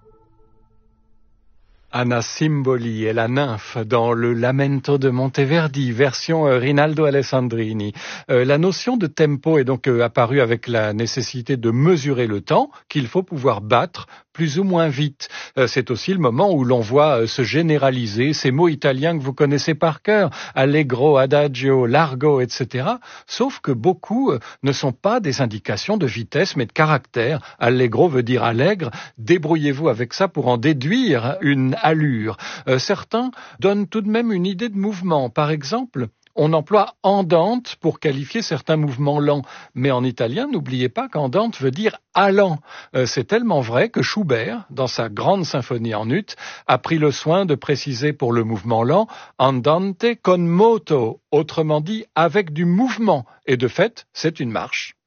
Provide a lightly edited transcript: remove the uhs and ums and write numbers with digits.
Anna Simboli est la nymphe dans le Lamento de Monteverdi, version Rinaldo Alessandrini. La notion de tempo est donc apparue avec la nécessité de mesurer le temps qu'il faut pouvoir battre plus ou moins vite. C'est aussi le moment où l'on voit se généraliser ces mots italiens que vous connaissez par cœur, allegro, adagio, largo, etc. Sauf que beaucoup ne sont pas des indications de vitesse mais de caractère. Allegro veut dire allègre, débrouillez-vous avec ça pour en déduire une allure. Certains donnent tout de même une idée de mouvement. Par exemple, on emploie andante pour qualifier certains mouvements lents. Mais en italien, n'oubliez pas qu'andante veut dire allant. C'est tellement vrai que Schubert, dans sa grande symphonie en ut, a pris le soin de préciser pour le mouvement lent andante con moto, autrement dit avec du mouvement. Et de fait, c'est une marche.